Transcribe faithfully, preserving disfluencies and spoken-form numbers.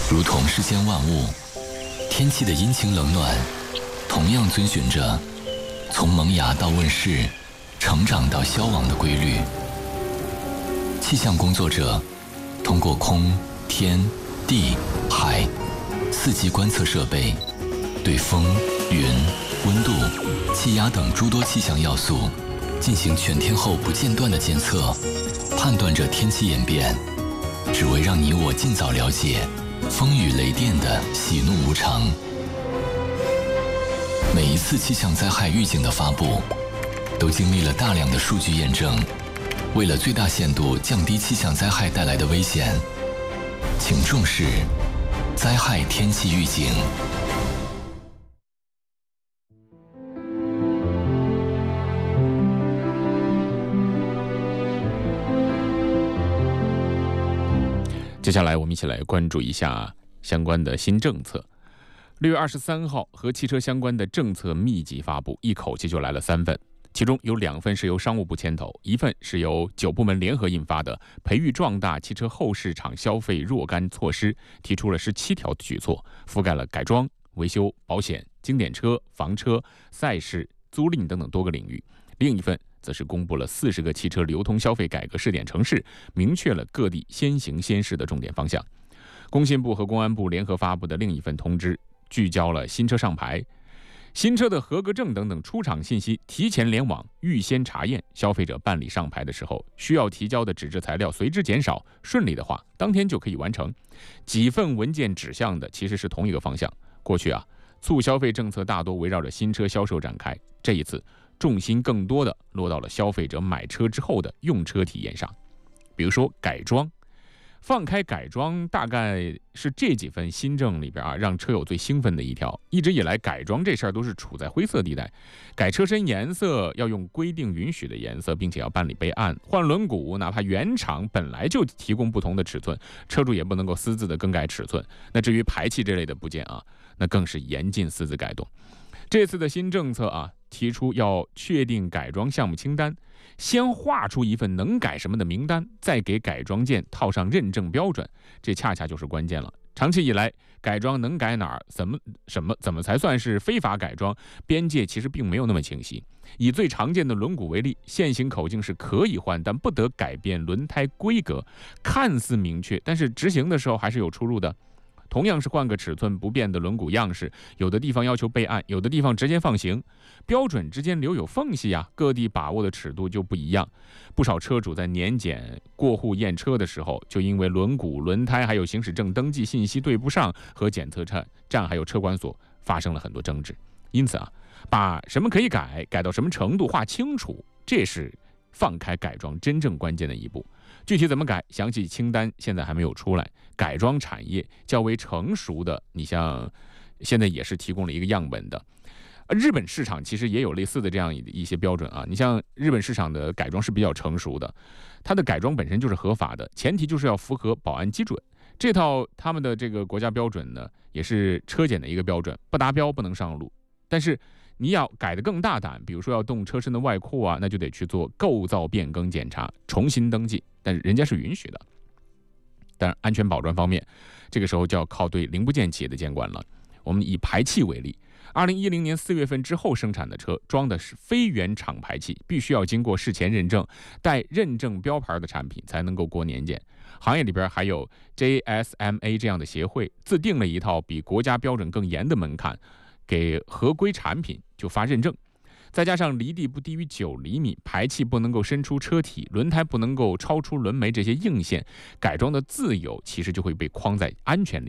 如同世间万物，天气的阴晴冷暖，同样遵循着从萌芽到问世、成长到消亡的规律。气象工作者通过空、天、地、海四季观测设备，对风、云、温度、气压等诸多气象要素进行全天候不间断的监测，判断着天气演变，只为让你我尽早了解风雨雷电的喜怒无常。每一次气象灾害预警的发布，都经历了大量的数据验证。为了最大限度降低气象灾害带来的危险，请重视灾害天气预警。 接下来我们一起来关注一下相关的新政策。六月二十三号，和汽车相关的政策密集发布，一口气就来了三份，其中有两份是由商务部牵头，一份是由九部门联合印发的《培育壮大汽车后市场消费若干措施》，提出了十七条举措，覆盖了改装、维修、保险、经典车、房车、赛事、租赁等等多个领域。另一份则是公布了四十个汽车流通消费改革试点城市，明确了各地先行先试的重点方向。工信部和公安部联合发布的另一份通知，聚焦了新车上牌、新车的合格证等等出厂信息提前联网预先查验，消费者办理上牌的时候需要提交的纸质材料随之减少，顺利的话当天就可以完成。几份文件指向的其实是同一个方向。过去啊，促消费政策大多围绕着新车销售展开，这一次重心更多的落到了消费者买车之后的用车体验上。比如说改装，放开改装大概是这几份新政里边啊，让车友最兴奋的一条。一直以来改装这事儿都是处在灰色地带，改车身颜色要用规定允许的颜色，并且要办理备案。换轮毂哪怕原厂本来就提供不同的尺寸，车主也不能够私自的更改尺寸。那至于排气这类的部件啊，那更是严禁私自改动。这次的新政策啊，提出要确定改装项目清单，先画出一份能改什么的名单，再给改装件套上认证标准，这恰恰就是关键了。长期以来，改装能改哪儿，怎么什么怎么才算是非法改装，边界其实并没有那么清晰。以最常见的轮毂为例，现行口径是可以换，但不得改变轮胎规格，看似明确，但是执行的时候还是有出入的。同样是换个尺寸不变的轮毂样式，有的地方要求备案，有的地方直接放行，标准之间留有缝隙啊，各地把握的尺度就不一样。不少车主在年检过户验车的时候，就因为轮毂、轮胎还有行驶证登记信息对不上，和检测站站还有车管所发生了很多争执。因此啊，把什么可以改，改到什么程度划清楚，这是放开改装真正关键的一步。具体怎么改，详细清单现在还没有出来。改装产业较为成熟的，你像现在也是提供了一个样本的。日本市场其实也有类似的这样一些标准啊。你像日本市场的改装是比较成熟的，它的改装本身就是合法的，前提就是要符合保安基准。这套他们的这个国家标准呢，也是车检的一个标准，不达标不能上路。但是你要改得更大胆，比如说要动车身的外扩啊，那就得去做构造变更检查，重新登记，但是人家是允许的。但是安全保障方面，这个时候就要靠对零部件企业的监管了。我们以排气为例，二零一零年四月份之后生产的车装的是非原厂排气，必须要经过事前认证，带认证标牌的产品才能够过年检。行业里边还有 J S M A 这样的协会，自定了一套比国家标准更严的门槛，给合规产品就发认证。再加上离地不低于九厘米，排气不能够伸出车体，轮胎不能够超出轮眉，这些硬线改装的自由其实就会被框在安全里